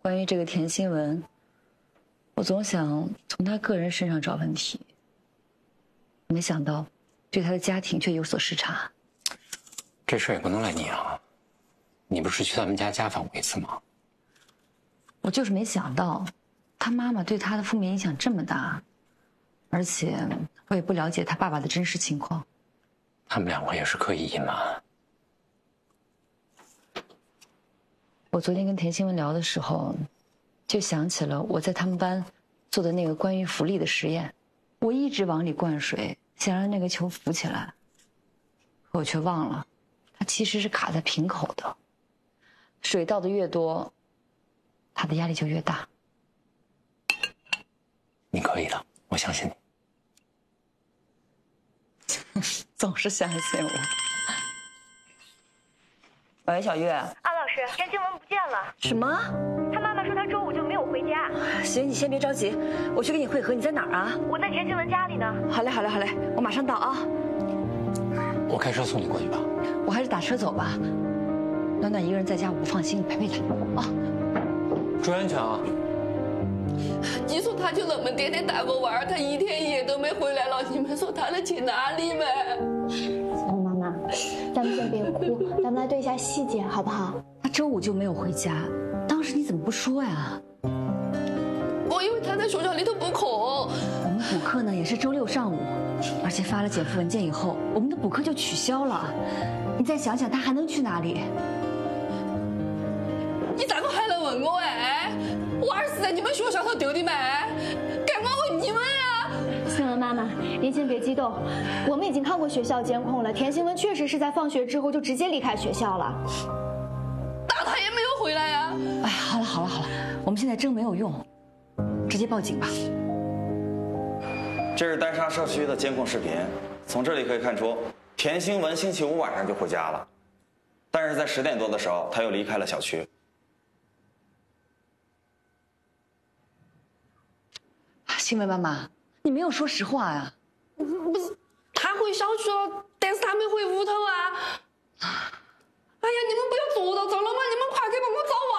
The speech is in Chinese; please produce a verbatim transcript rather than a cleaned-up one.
关于这个田新文，我总想从他个人身上找问题，没想到对他的家庭却有所失察。 这事也不能赖你啊，你不是去他们家家访过一次吗？ 我就是没想到，他妈妈对他的负面影响这么大，而且我也不了解他爸爸的真实情况。 他们两个也是刻意隐瞒。 我昨天跟田新文聊的时候，就想起了我在他们班做的那个关于浮力的实验。我一直往里灌水，想让那个球浮起来，可我却忘了，它其实是卡在瓶口的。水倒的越多，它的压力就越大。 你可以的，我相信你。 总是相信我。喂，小月。 安老师，田静文不见了。 什么？ 他妈妈说他周五就没有回家。 行，你先别着急，我去跟你会合。你在哪儿啊？ 我在田静文家里呢。 好嘞，好嘞，好嘞，我马上到啊。 我开车送你过去吧。 我还是打车走吧。暖暖一个人在家，我不放心，你陪陪她啊。 注意安全啊！ 你说他就那么天天带我玩，他一天一夜都没回来了，你们说他能去哪里嘛？ 小妈妈，咱们先别哭，咱们来对一下细节，好不好？ 他周五就没有回家，当时你怎么不说呀？ 我以为他在学校里头补课。 我们补课呢也是周六上午，而且发了减负文件以后，我们的补课就取消了。你再想想，他还能去哪里？ 你咋个还能问我哎？我儿子在你们学校头丢的没？该我问你们啊！ 新文妈妈，您先别激动，我们已经看过学校监控了，田新文确实是在放学之后就直接离开学校了。 那他也没有回来呀！ 哎，好了好了好了，我们现在争没有用，直接报警吧。 这是丹沙社区的监控视频，从这里可以看出，田新文星期五晚上就回家了，但是在十点多的时候，他又离开了小区。 新文妈妈，你没有说实话呀！ 不是，他回小区了，但是他没回屋头啊！哎呀，你们不要坐到这儿了吗？你们快点帮我找